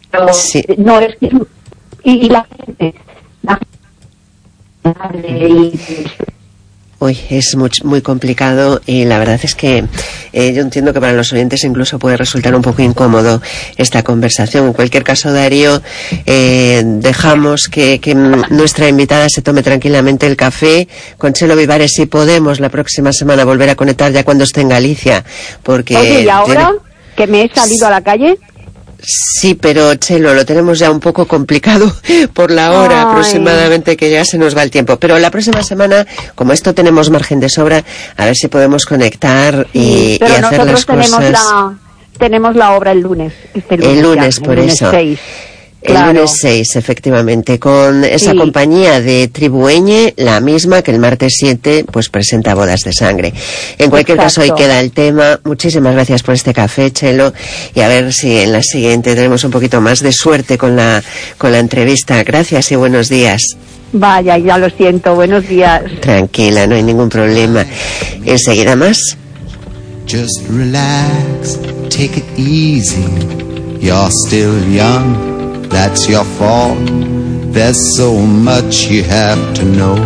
Pero, Sí. no, es que... Y la gente... Uy, es muy complicado y la verdad es que yo entiendo que para los oyentes incluso puede resultar un poco incómodo esta conversación. En cualquier caso, Darío, dejamos que nuestra invitada se tome tranquilamente el café. Con Chelo Vivares, si podemos, la próxima semana volver a conectar ya cuando esté en Galicia. Porque Oye, ¿y ahora que me he salido a la calle? Sí, pero Chelo, lo tenemos ya un poco complicado por la hora aproximadamente, que ya se nos va el tiempo. Pero la próxima semana, como esto tenemos margen de sobra, a ver si podemos conectar y hacer las cosas. Tenemos la obra el lunes. El lunes, por eso. 6. El lunes 6, efectivamente, con esa compañía de Tribueñe, la misma que el martes 7, pues presenta Bodas de Sangre. En cualquier caso, ahí queda el tema. Muchísimas gracias por este café, Chelo, y a ver si en la siguiente tenemos un poquito más de suerte con la entrevista. Gracias y buenos días. Vaya, ya lo siento, buenos días. Tranquila, no hay ningún problema. Enseguida más. Just relax, take it easy. You're still young. That's your fault. There's so much you have to know.